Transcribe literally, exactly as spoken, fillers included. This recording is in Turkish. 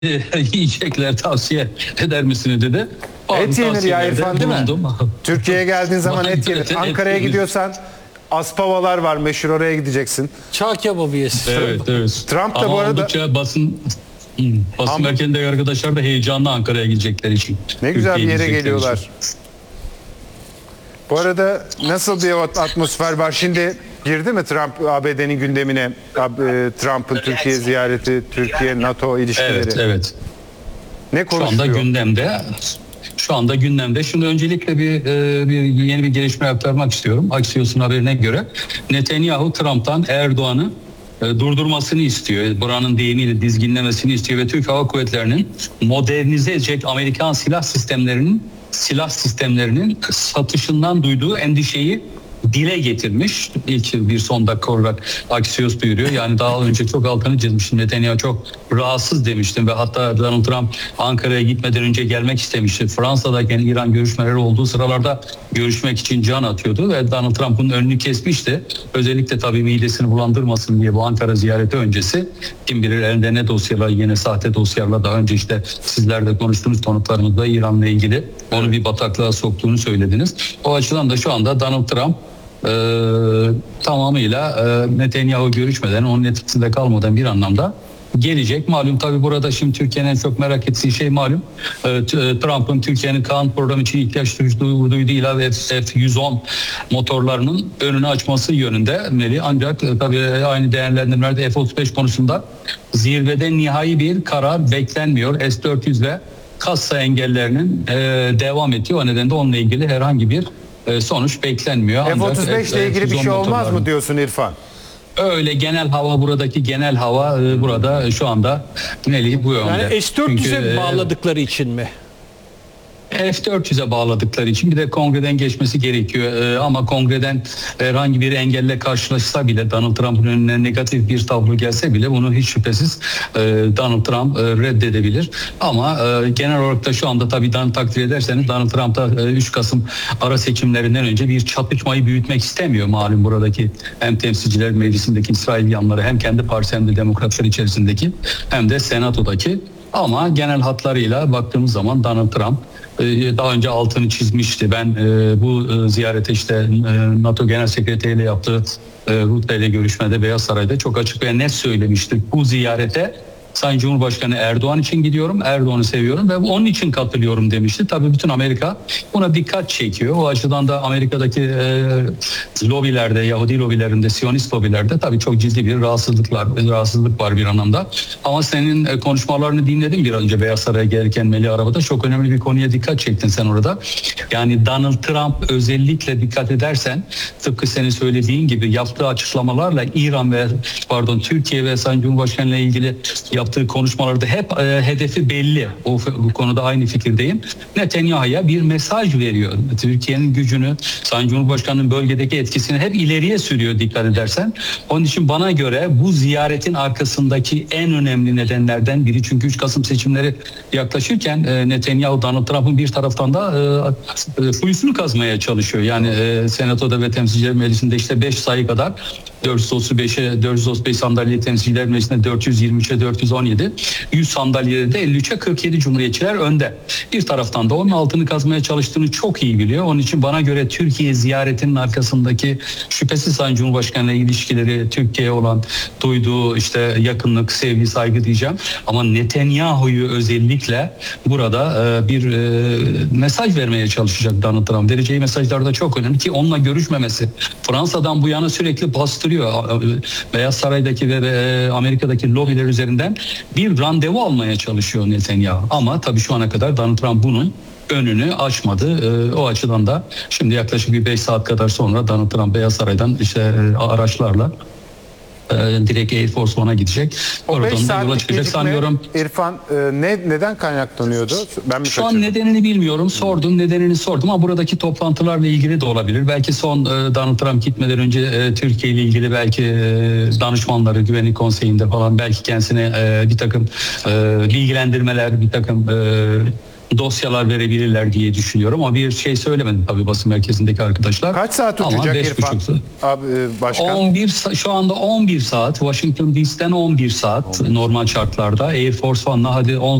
yiyecekler tavsiye eder misiniz dedi. Bazı Et yenir ya İrfan, değil mi? bulundum. Türkiye'ye geldiğin zaman et yenir. Et Ankara'ya yenir. gidiyorsan Aspavalar var meşhur, oraya gideceksin. Çağ kebabı yesin. Evet, evet. Trump da Ama bu arada- oldukça basın Hı, basın Ama- merkezindeki arkadaşlar da heyecanlı Ankara'ya gidecekleri için. Ne güzel bir Türkiye'ye yere gidecekleri geliyorlar. için. Bu arada nasıl bir atmosfer var? Şimdi girdi mi Trump A B D'nin gündemine? Ab- Trump'ın Türkiye ziyareti, Türkiye-NATO ilişkileri. Evet, evet. Ne Şu konuşuluyor? anda gündemde. Şu anda gündemde. Şimdi öncelikle bir, e, bir yeni bir gelişme aktarmak istiyorum. Axios'un haberine göre Netanyahu Trump'tan Erdoğan'ı e, durdurmasını istiyor. Buranın deyimiyle dizginlemesini istiyor ve Türk Hava Kuvvetleri'nin modernize edecek Amerikan silah sistemlerinin silah sistemlerinin satışından duyduğu endişeyi dile getirmiş. İlk bir son dakika olarak Axios duyuruyor. Yani daha önce çok altını çizmiştim. Netanyahu çok rahatsız demiştim ve hatta Donald Trump Ankara'ya gitmeden önce gelmek istemişti. Fransa'dayken İran görüşmeleri olduğu sıralarda görüşmek için can atıyordu ve Donald Trump'ın önünü kesmişti. Özellikle tabii midesini bulandırmasın diye bu Ankara ziyareti öncesi kim bilir elinde ne dosyalar, yine sahte dosyalarla daha önce işte sizlerle konuştuğunuz konuklarımızda İran'la ilgili onu bir bataklığa soktuğunu söylediniz. O açıdan da şu anda Donald Trump Ee, tamamıyla e, Netanyahu görüşmeden, onun etkisinde kalmadan bir anlamda gelecek. Malum tabii burada şimdi Türkiye'nin en çok merak ettiği şey malum e, Trump'ın Türkiye'nin Kaan programı için ihtiyaç duyduğu, duyduğu ilave F yüz on motorlarının önünü açması yönünde Meli. Ancak e, tabii aynı değerlendirmelerde F otuz beş konusunda zirvede nihai bir karar beklenmiyor. S dört yüz ve kassa engellerinin e, devam ettiği, o nedenle onunla ilgili herhangi bir sonuç beklenmiyor. F otuz beş ile ilgili bir şey olmaz mı diyorsun İrfan? Öyle genel hava, buradaki genel hava burada şu anda Melih bu yönde. Yani S dört yüze Çünkü, bağladıkları için mi? F dört yüze bağladıkları için bir de kongreden geçmesi gerekiyor. Ee, ama kongreden herhangi bir engelle karşılaşsa bile, Donald Trump'ın önüne negatif bir tablo gelse bile bunu hiç şüphesiz e, Donald Trump e, reddedebilir. Ama e, genel olarak da şu anda tabii Donald takdir ederseniz Donald Trump da e, üç Kasım ara seçimlerinden önce bir çatışmayı büyütmek istemiyor. Malum buradaki hem temsilciler meclisindeki İsrail yanları, hem kendi partisi hem de demokratlar içerisindeki, hem de senatodaki. Ama genel hatlarıyla baktığımız zaman Donald Trump daha önce altını çizmişti. Ben bu ziyarete işte NATO Genel Sekreteri ile yaptığı Rutte ile görüşmede Beyaz Saray'da çok açık ve net söylemişti. Bu ziyarete Sayın Cumhurbaşkanı Erdoğan için gidiyorum, Erdoğan'ı seviyorum ve onun için katılıyorum demişti. Tabii bütün Amerika buna dikkat çekiyor. O açıdan da Amerika'daki e, lobilerde, Yahudi lobilerinde, Siyonist lobilerde tabii çok ciddi bir rahatsızlıklar, rahatsızlık var bir anlamda. Ama senin e, konuşmalarını dinledim bir önce Beyaz Saray'a gelirken Melih arabada. Çok önemli bir konuya dikkat çektin sen orada. Yani Donald Trump özellikle dikkat edersen, tıpkı senin söylediğin gibi yaptığı açıklamalarla İran ve pardon Türkiye ve Sayın Cumhurbaşkanı ile ilgili yaptığı konuşmalarda hep e, hedefi belli. O bu konuda aynı fikirdeyim. Netanyahu'ya bir mesaj veriyor. Türkiye'nin gücünü, Sayın Cumhurbaşkanı'nın bölgedeki etkisini hep ileriye sürüyor dikkat edersen. Onun için bana göre bu ziyaretin arkasındaki en önemli nedenlerden biri, çünkü üç Kasım seçimleri yaklaşırken e, Netanyahu Donald Trump'ın bir taraftan da e, e, kuyusunu kazmaya çalışıyor. Yani e, Senato'da ve Temsilciler Meclisi'nde işte beş sayı kadar dört yüz otuz beşe dört yüz otuz beş sandalye, Temsilciler Meclisi'nde dört yüz yirmi üçe dört yüz on yedi, yüz sandalyede de elli üçe kırk yedi Cumhuriyetçiler önde. Bir taraftan da onun altını kazmaya çalıştığını çok iyi biliyor. Onun için bana göre Türkiye ziyaretinin arkasındaki şüphesiz Sayın Cumhurbaşkanı ile ilişkileri, Türkiye'ye olan duyduğu işte yakınlık, sevgi, saygı diyeceğim. Ama Netanyahu'yu özellikle burada e, bir e, mesaj vermeye çalışacak Donald Trump. Vereceği mesajlar da çok önemli ki onunla görüşmemesi. Fransa'dan bu yana sürekli bastırıyor. Beyaz Saray'daki ve Amerika'daki lobiler üzerinden bir randevu almaya çalışıyor Netanyahu. Ama tabii şu ana kadar Donald Trump bunun önünü açmadı. O açıdan da şimdi yaklaşık bir beş saat kadar sonra Donald Trump Beyaz Saray'dan işte araçlarla direkt Air Force One'a gidecek. Oradan yola çıkacak sanıyorum. İrfan ne neden kaynaklanıyordu? Ben mi Şu an nedenini bilmiyorum. Sordum, nedenini sordum ama buradaki toplantılarla ilgili de olabilir. Belki son Donald Trump gitmeden önce Türkiye ile ilgili belki danışmanları Güvenlik Konseyi'nde falan belki kendisine bir takım bilgilendirmeler, bir takım dosyalar verebilirler diye düşünüyorum. Ama bir şey söylemedi tabii basın merkezindeki arkadaşlar. Kaç saat Ama uçacak beş İrfan buçuk saat. abi, e, başkan? on bir sa- şu anda on bir saat. Washington D C'den on bir saat normal şartlarda. Air Force One'la hadi on